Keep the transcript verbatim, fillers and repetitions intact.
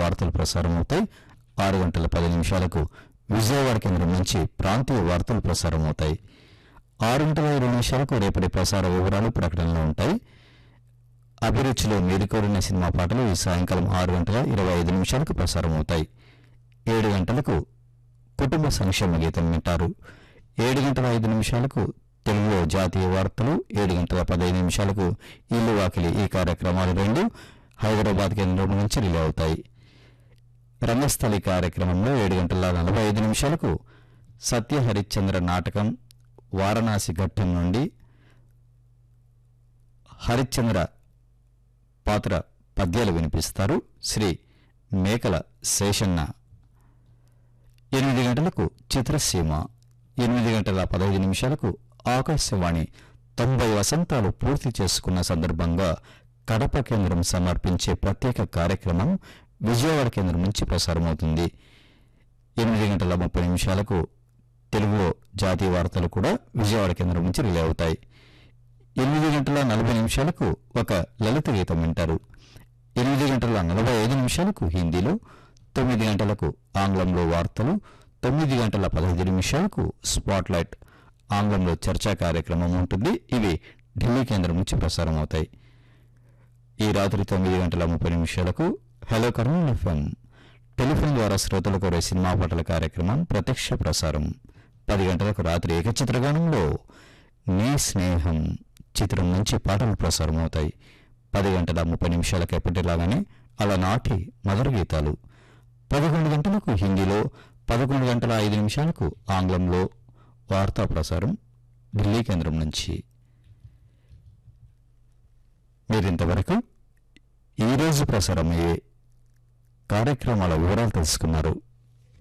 వార్తలు ప్రసారమవుతాయి. ఆరు గంటల పది నిమిషాలకు విజయవాడ కేంద్రం నుంచి ప్రాంతీయ వార్తలు ప్రసారమవుతాయి. ఆరు గంటల ఇరవై నిమిషాలకు రేపటి ప్రసార వివరాలు ప్రకటనలు ఉంటాయి. అభిరుచిలో మీరు కోరిన సినిమా పాటలు ఈ సాయంకాలం ఆరు గంటల ఇరవై ఐదు నిమిషాలకు ప్రసారమవుతాయి. ఏడు గంటలకు కుటుంబ సంక్షేమ గీతం వింటారు. ఏడు గంటల ఐదు నిమిషాలకు తెలుగులో జాతీయ వార్తలు, ఏడు గంటల పదహైదు నిమిషాలకు ఇల్లు వాకిలి ఈ కార్యక్రమాలు రెండు హైదరాబాద్ కేంద్రం నుంచి రిలే అవుతాయి. రంగస్థలి కార్యక్రమంలో ఏడు గంటల నలభై ఐదు నిమిషాలకు సత్య హరిశ్చంద్ర నాటకం వారణాసి ఘట్టం నుండి హరిశ్చంద్ర పాత్ర పద్యాలు వినిపిస్తారు శ్రీ మేకల శేషన్న. ఎనిమిది గంటలకు చిత్రసీమ, ఎనిమిది గంటల పదహైదు నిమిషాలకు ఆకాశవాణి తొంభై వసంతాలు పూర్తి చేసుకున్న సందర్భంగా కడప కేంద్రం సమర్పించే ప్రత్యేక కార్యక్రమం విజయవాడ కేంద్రం నుంచి ప్రసారమవుతుంది. ఎనిమిది గంటల ముప్పై నిమిషాలకు తెలుగులో జాతీయ వార్తలు కూడా విజయవాడ కేంద్రం నుంచి రిలే అవుతాయి. ఎనిమిది గంటల నలభై నిమిషాలకు ఒక లలిత గీతం వింటారు. ఎనిమిది గంటల నలభై ఐదు నిమిషాలకు హిందీలో, తొమ్మిది గంటలకు ఆంగ్లంలో వార్తలు, తొమ్మిది గంటల పదహైదు నిమిషాలకు స్పాట్లైట్ ఆంగ్లంలో చర్చా కార్యక్రమం ఉంటుంది. ఇవి ఢిల్లీ కేంద్రం నుంచి ప్రసారం అవుతాయి. ఈ రాత్రి తొమ్మిది గంటల ముప్పై నిమిషాలకు హలో కర్నూలు ఎఫ్ఎం టెలిఫోన్ ద్వారా శ్రోతల కోరే సినిమా పాటల కార్యక్రమం ప్రత్యక్ష ప్రసారం. పది గంటలకు రాత్రి ఏకచిత్రగానంలో నీ స్నేహం చిత్రం నుంచి పాటలు ప్రసారం అవుతాయి. పది గంటల ముప్పై నిమిషాలకు ఎప్పటిలాగానే అలనాటి మధుర గీతాలు. పదకొండు గంటలకు హిందీలో, పదకొండు గంటల ఐదు నిమిషాలకు ఆంగ్లంలో వార్తా ప్రసారం ఢిల్లీ కేంద్రం నుంచి. మీరింతవరకు ఈరోజు ప్రసారమయ్యే కార్యక్రమాల వివరాలు తెలుసుకున్నారు.